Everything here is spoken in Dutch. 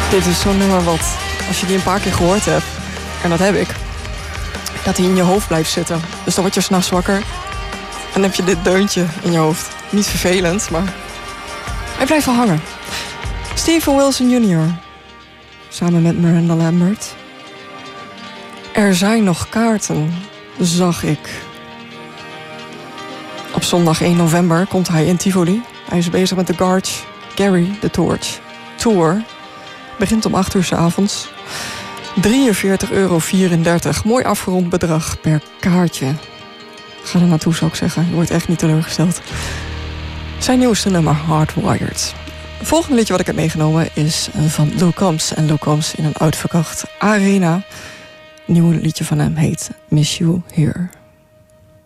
Dit is zo'n nummer wat, als je die een paar keer gehoord hebt, en dat heb ik, dat hij in je hoofd blijft zitten. Dus dan word je 's nachts wakker en dan heb je dit deuntje in je hoofd. Niet vervelend, maar hij blijft wel hangen. Steven Wilson Jr. samen met Miranda Lambert. Er zijn nog kaarten, zag ik. Op zondag 1 november komt hij in Tivoli. Hij is bezig met de Gary the Torch Tour. Begint om 8 uur 's avonds. €43,34. Mooi afgerond bedrag per kaartje. Ga er naartoe, zou ik zeggen. Je wordt echt niet teleurgesteld. Zijn nieuwste nummer, Hardwired. Het volgende liedje wat ik heb meegenomen is van Lou Combs. En Lou Combs in een uitverkocht arena. Het nieuwe liedje van hem heet Miss You Here.